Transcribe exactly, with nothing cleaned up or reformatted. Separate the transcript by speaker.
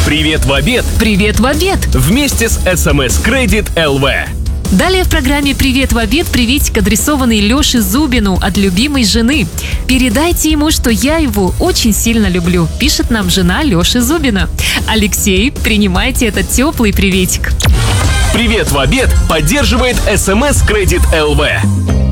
Speaker 1: Привет в обед!
Speaker 2: Привет в обед!
Speaker 1: Вместе с эс эм эс Credit эл ви.
Speaker 2: Далее в программе «Привет в обед» приветик, адресованный Лёше Зубину от любимой жены. «Передайте ему, что я его очень сильно люблю», пишет нам жена Лёши Зубина. Алексей, принимайте этот теплый приветик.
Speaker 1: Привет в обед поддерживает эс эм эс Credit эл ви.